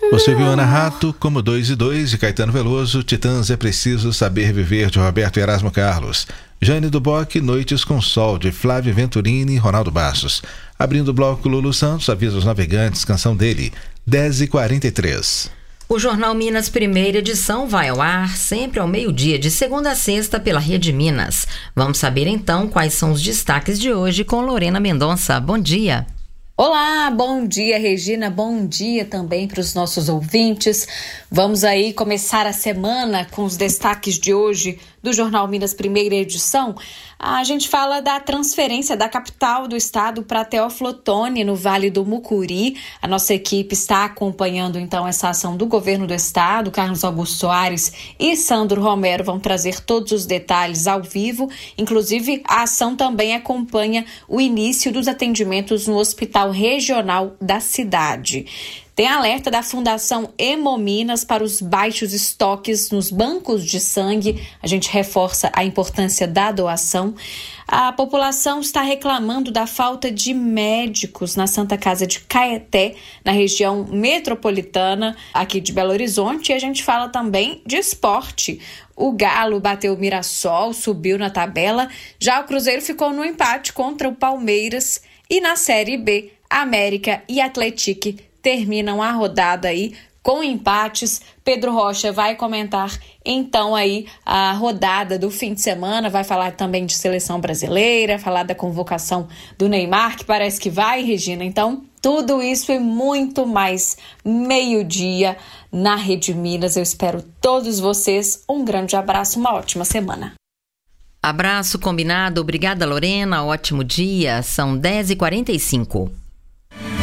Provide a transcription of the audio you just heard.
Você viu Ana Rato, Como 2 e 2, de Caetano Veloso, Titãs É Preciso Saber Viver, de Roberto Erasmo Carlos, Jane do Bock, Noites com Sol, de Flávio Venturini e Ronaldo Bastos. Abrindo o bloco, Lulu Santos, Avisa os Navegantes, canção dele, 10h43. O Jornal Minas Primeira Edição vai ao ar sempre ao meio-dia, de segunda a sexta, pela Rede Minas. Vamos saber então quais são os destaques de hoje com Lorena Mendonça. Bom dia. Olá, bom dia, Regina, bom dia também para os nossos ouvintes. Vamos aí começar a semana com os destaques de hoje do Jornal Minas Primeira Edição. A gente fala da transferência da capital do estado para Teófilo Otoni, no Vale do Mucuri. A nossa equipe está acompanhando então essa ação do governo do estado. Carlos Augusto Soares e Sandro Romero vão trazer todos os detalhes ao vivo. Inclusive, a ação também acompanha o início dos atendimentos no Hospital Regional da cidade. Tem alerta da Fundação Hemominas para os baixos estoques nos bancos de sangue. A gente reforça a importância da doação. A população está reclamando da falta de médicos na Santa Casa de Caeté, na região metropolitana aqui de Belo Horizonte. E a gente fala também de esporte. O Galo bateu o Mirassol, subiu na tabela. Já o Cruzeiro ficou no empate contra o Palmeiras. E na Série B, América e Atlético terminam a rodada aí com empates. Pedro Rocha vai comentar então aí a rodada do fim de semana, vai falar também de seleção brasileira, falar da convocação do Neymar, que parece que vai, Regina. Então, tudo isso e muito mais, meio-dia na Rede Minas. Eu espero todos vocês. Um grande abraço, uma ótima semana. Abraço combinado. Obrigada, Lorena. Ótimo dia. São 10h45.